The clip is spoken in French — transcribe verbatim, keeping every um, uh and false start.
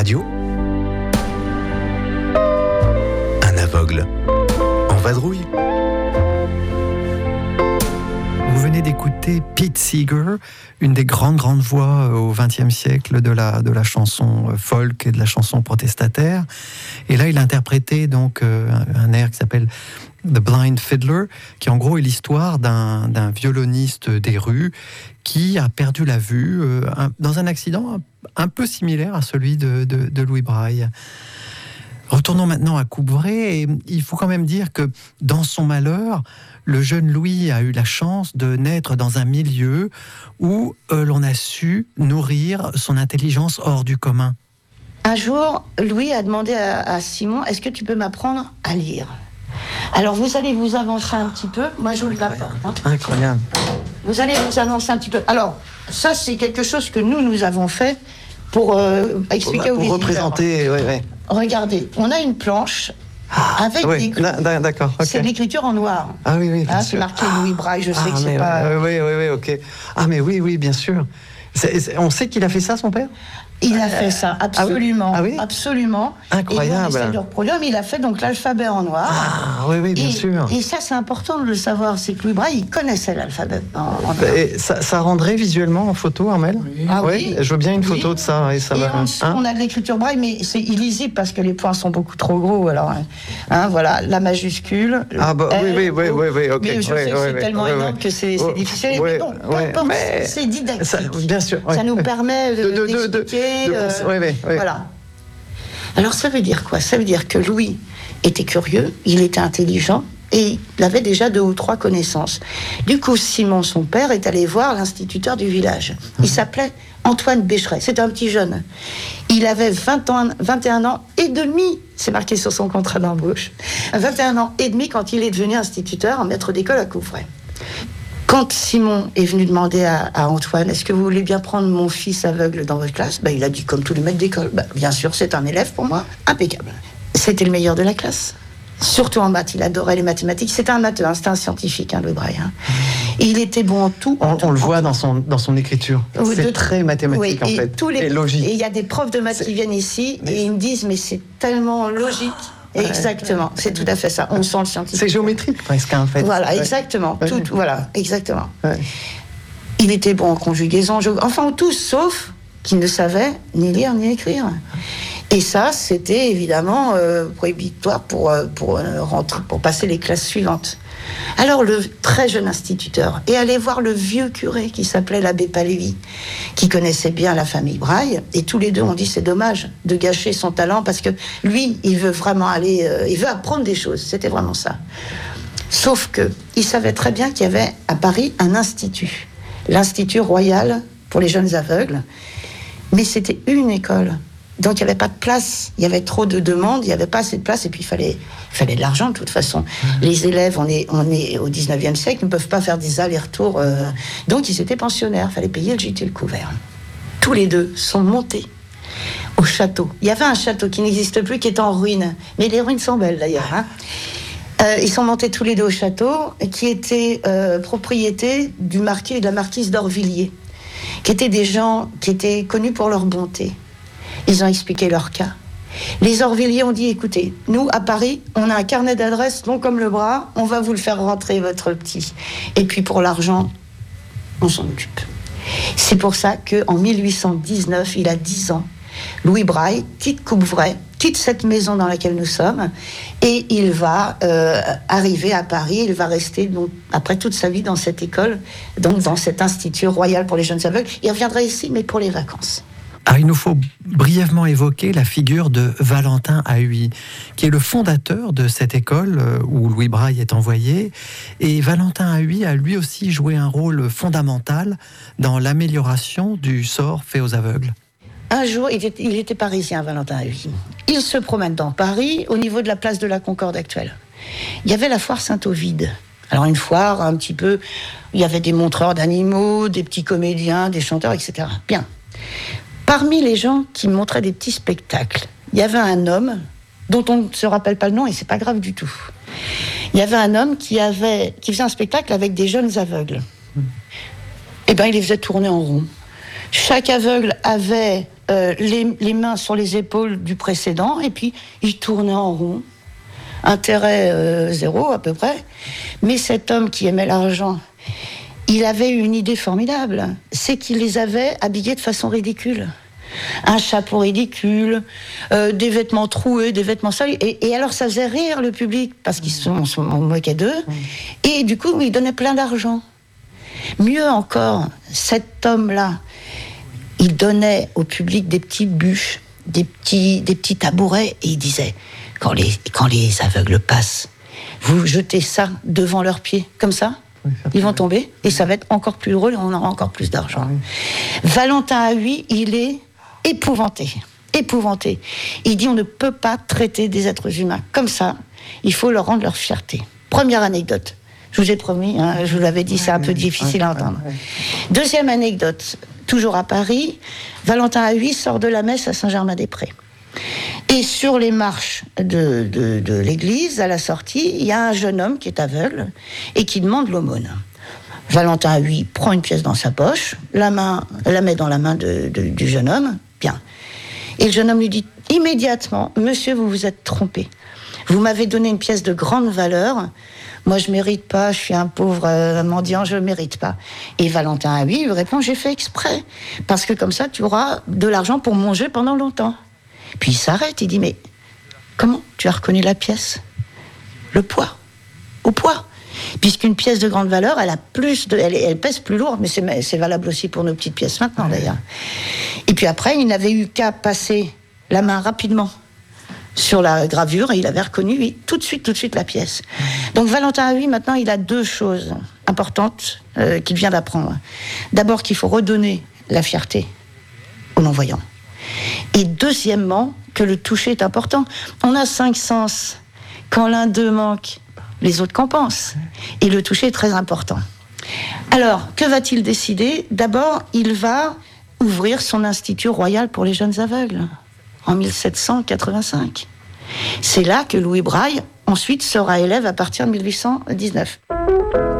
radio, un aveugle en vadrouille. Vous venez d'écouter Pete Seeger, une des grandes, grandes voix au vingtième siècle de la, de la chanson folk et de la chanson protestataire. Et là, il a interprété donc euh, un air qui s'appelle The Blind Fiddler, qui en gros est l'histoire d'un, d'un violoniste des rues qui a perdu la vue euh, un, dans un accident un, un peu similaire à celui de, de, de Louis Braille. Retournons maintenant à Coupvray, et il faut quand même dire que dans son malheur, le jeune Louis a eu la chance de naître dans un milieu où euh, l'on a su nourrir son intelligence hors du commun. Un jour, Louis a demandé à, à Simon, est-ce que tu peux m'apprendre à lire ? Alors vous allez vous avancer un petit peu, moi je vous la porte. Hein. Incroyable. Vous allez vous avancer un petit peu. Alors, ça c'est quelque chose que nous, nous avons fait pour euh, expliquer pour, aux pour visiteurs. représenter, ouais, ouais. Regardez, on a une planche avec oui, des... là, d'accord, okay. C'est de l'écriture en noir. Ah oui, oui. Hein, c'est marqué Louis Braille, je sais ah, que c'est mais, pas... Euh, oui, oui, oui, ok. Ah mais oui, oui, bien sûr. C'est, c'est, on sait qu'il a fait ça, son père ? Il a fait ça, absolument, ah oui, ah oui absolument. Incroyable. Et on essaie de reproduire, mais il a fait donc l'alphabet en noir. Ah oui, oui, bien et, sûr. Et ça, c'est important de le savoir, c'est que Louis Braille, il connaissait l'alphabet en, en noir. Et ça, ça rendrait visuellement en photo, Armelle ? Oui. Ah oui, je veux bien une photo oui. de ça. Et, ça et va, en dessous, hein on a de l'écriture Braille, mais c'est illisible parce que les points sont beaucoup trop gros. Alors, hein, voilà, la majuscule. Ah bah L, oui, oui, oui, oui, oui, ok. Mais je oui, sais que oui, c'est oui, tellement oui, énorme oui. que c'est, c'est oui, difficile. oui, mais bon, oui, peu importe, mais c'est didactique. Ça, bien sûr. Oui. Ça nous permet de, de, de, d'expliquer. De, de, euh, oui, oui, oui. Voilà. Alors ça veut dire quoi ? Ça veut dire que Louis était curieux, il était intelligent et il avait déjà deux ou trois connaissances. Du coup, Simon, son père, est allé voir l'instituteur du village. Il s'appelait Antoine Bécheret, c'était un petit jeune. Il avait vingt ans, vingt et un ans et demi, c'est marqué sur son contrat d'embauche, vingt et un ans et demi quand il est devenu instituteur en maître d'école à Coupvray. Quand Simon est venu demander à, à Antoine, est-ce que vous voulez bien prendre mon fils aveugle dans votre classe ? Ben, il a dit, comme tous les maîtres d'école, ben, bien sûr, c'est un élève pour moi, impeccable. C'était le meilleur de la classe. Surtout en maths, il adorait les mathématiques. C'était un matheux, hein, c'était un scientifique, hein, Louis Braille. Hein. Et il était bon en tout. On, tout, on le en voit tout. dans son, dans son écriture. Oui, c'est de, très mathématique, oui, en fait. Tous les, et logique. Et il y a des profs de maths c'est... qui viennent ici mais... et ils me disent, mais c'est tellement logique. Ouais. Exactement, c'est tout à fait ça. On sent le scientifique. C'est géométrique presque, en fait. Voilà, ouais. exactement. Ouais. Tout, voilà, exactement. Ouais. Il était bon en conjugaison, enfin tous, sauf qu'il ne savait ni lire ni écrire. Et ça, c'était évidemment euh, prohibitoire pour, euh, pour, euh, rentrer, pour passer les classes suivantes. Alors le très jeune instituteur est allé voir le vieux curé qui s'appelait l'abbé Palévi, qui connaissait bien la famille Braille, et tous les deux ont dit c'est dommage de gâcher son talent parce que lui, il veut vraiment aller, euh, il veut apprendre des choses, c'était vraiment ça. Sauf que il savait très bien qu'il y avait à Paris un institut, l'Institut Royal pour les jeunes aveugles, mais c'était une école. Donc il n'y avait pas de place, il y avait trop de demandes, il n'y avait pas assez de place, et puis il fallait, il fallait de l'argent de toute façon. Mmh. Les élèves, on est, on est au dix-neuvième siècle, ne peuvent pas faire des allers-retours. Euh, donc ils étaient pensionnaires, il fallait payer le gîte et le couvert. Tous les deux sont montés au château. Il y avait un château qui n'existe plus, qui est en ruine, mais les ruines sont belles d'ailleurs. Hein. Euh, ils sont montés tous les deux au château, qui était euh, propriété du marquis et de la marquise d'Orvilliers, qui étaient des gens qui étaient connus pour leur bonté. Ils ont expliqué leur cas. Les Orvilliers ont dit, écoutez, nous, à Paris, on a un carnet d'adresses long comme le bras, on va vous le faire rentrer, votre petit. Et puis pour l'argent, on s'en occupe. C'est pour ça qu'en mille huit cent dix-neuf, il a dix ans, Louis Braille quitte Coupvray, quitte cette maison dans laquelle nous sommes, et il va euh, arriver à Paris, il va rester donc, après toute sa vie dans cette école, donc dans cet institut royal pour les jeunes aveugles. Il reviendra ici, mais pour les vacances. Alors, il nous faut brièvement évoquer la figure de Valentin Haüy, qui est le fondateur de cette école où Louis Braille est envoyé. Et Valentin Haüy a lui aussi joué un rôle fondamental dans l'amélioration du sort fait aux aveugles. Un jour, il était, il était parisien, Valentin Haüy. Il se promène dans Paris, au niveau de la place de la Concorde actuelle. Il y avait la foire Saint-Ovide. Alors une foire, un petit peu, il y avait des montreurs d'animaux, des petits comédiens, des chanteurs, et cetera. Bien. Parmi les gens qui montraient des petits spectacles, il y avait un homme dont on ne se rappelle pas le nom et c'est pas grave du tout. Il y avait un homme qui avait, qui faisait un spectacle avec des jeunes aveugles. Mmh. Et ben il les faisait tourner en rond. Chaque aveugle avait euh, les, les mains sur les épaules du précédent, et puis il tournait en rond. Intérêt euh, zéro à peu près. Mais cet homme qui aimait l'argent, il avait une idée formidable. C'est qu'il les avait habillés de façon ridicule. Un chapeau ridicule, euh, des vêtements troués, des vêtements salis. Et, et alors ça faisait rire le public, parce qu'ils sont, sont moqués d'eux. Et du coup, il donnait plein d'argent. Mieux encore, cet homme-là, il donnait au public des petites bûches, des petits, des petits tabourets, et il disait, quand les, quand les aveugles passent, vous jetez ça devant leurs pieds, comme ça, oui, ça ils vont tomber, et ça va être encore plus drôle, et on aura encore plus d'argent. Oui. Valentin Haüy, il est épouvanté, épouvanté. Il dit, on ne peut pas traiter des êtres humains comme ça, il faut leur rendre leur fierté. Première anecdote. Je vous ai promis, hein, je vous l'avais dit, c'est un peu difficile à entendre. Deuxième anecdote, toujours à Paris, Valentin Haüy sort de la messe à Saint-Germain-des-Prés. Et sur les marches de, de, de l'église, à la sortie, il y a un jeune homme qui est aveugle et qui demande l'aumône. Valentin Haüy prend une pièce dans sa poche, la, main, la met dans la main de, de, du jeune homme, bien. Et le jeune homme lui dit immédiatement, monsieur, vous vous êtes trompé. Vous m'avez donné une pièce de grande valeur. Moi, je mérite pas, je suis un pauvre euh, mendiant, je mérite pas. Et Valentin Haüy lui répond, j'ai fait exprès, parce que comme ça, tu auras de l'argent pour manger pendant longtemps. Puis il s'arrête, il dit, mais comment tu as reconnu la pièce ? Le poids, au poids. Puisqu'une pièce de grande valeur, elle a plus de, elle, elle pèse plus lourd, mais c'est, c'est valable aussi pour nos petites pièces maintenant, d'ailleurs. Et puis après, il n'avait eu qu'à passer la main rapidement sur la gravure, et il avait reconnu oui, tout de suite, tout de suite la pièce. Donc Valentin Haüy, maintenant, il a deux choses importantes euh, qu'il vient d'apprendre. D'abord, qu'il faut redonner la fierté aux non-voyants. Et deuxièmement, que le toucher est important. On a cinq sens. Quand l'un d'eux manque, les autres compensent. Et le toucher est très important. Alors, que va-t-il décider ? D'abord, il va ouvrir son institut royal pour les jeunes aveugles. En mille sept cent quatre-vingt-cinq. C'est là que Louis Braille, ensuite, sera élève à partir de mille huit cent dix-neuf.